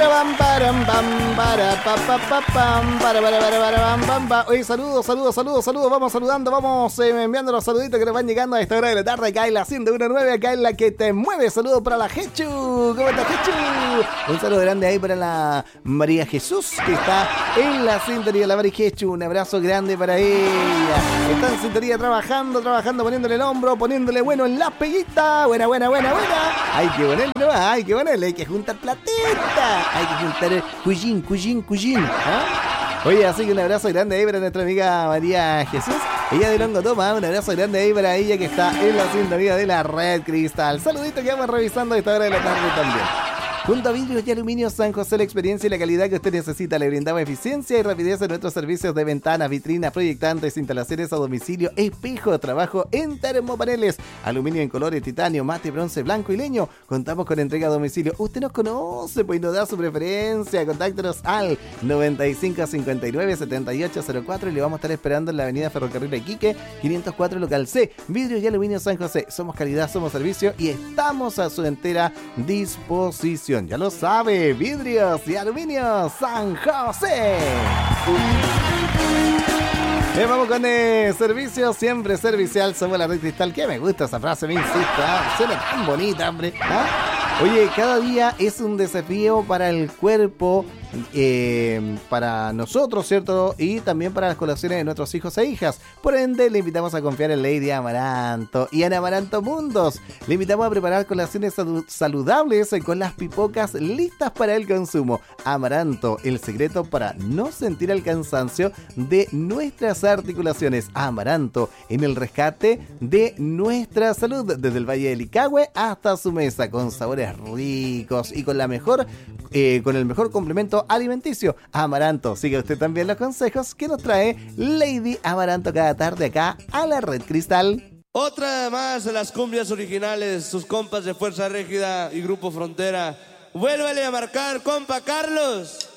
Oye, saludos. Vamos saludando, vamos enviando los saluditos que nos van llegando a esta hora de la tarde. Acá en la 101.9, acá en la que te mueve. Saludos para la Jechu. ¿Cómo estás, Jechu? Un saludo grande ahí para la María Jesús, que está en la sintonía. La María Jechu, un abrazo grande para ella. Está en sintonía trabajando, poniéndole el hombro, poniéndole bueno en la peguita. Buena. Hay que ponerle, hay que juntar platita. Hay que juntar cuyin. ¿Ah? Oye, así que un abrazo grande ahí para nuestra amiga María Jesús. Ella de Longo Toma, un abrazo grande ahí para ella que está en la sintonía de la Red Cristal. Saludito que vamos revisando a esta hora de la tarde también. Junto a Vidrios y Aluminio San José, la experiencia y la calidad que usted necesita. Le brindamos eficiencia y rapidez en nuestros servicios de ventanas, vitrinas, proyectantes, instalaciones a domicilio, espejo, trabajo en termopaneles, aluminio en colores, titanio, mate, bronce, blanco y leño. Contamos con entrega a domicilio. Usted nos conoce, pues nos da su preferencia. Contáctenos al 9559-7804 y le vamos a estar esperando en la avenida Ferrocarril Iquique, 504 local C. Vidrios y Aluminio San José. Somos calidad, somos servicio y estamos a su entera disposición. Ya lo sabe, Vidrios y Aluminio San José. Vamos con servicio, siempre servicial. Somos la Red Cristal. Que me gusta esa frase, me insisto. Suena tan bonita, hombre. Oye, cada día es un desafío para el cuerpo, para nosotros, ¿cierto? Y también para las colaciones de nuestros hijos e hijas. Por ende, le invitamos a confiar en Lady Amaranto y en Amaranto Mundos. Le invitamos a preparar colaciones saludables con las pipocas listas para el consumo. Amaranto, el secreto para no sentir el cansancio de nuestras articulaciones. Amaranto, en el rescate de nuestra salud, desde el Valle del Licahue hasta su mesa, con sabores ricos y con el mejor complemento alimenticio. Amaranto, siga usted también los consejos que nos trae Lady Amaranto cada tarde acá a la Red Cristal. Otra más de las cumbias originales, sus compas de Fuerza Régida y Grupo Frontera. Vuélvale a marcar, compa Carlos.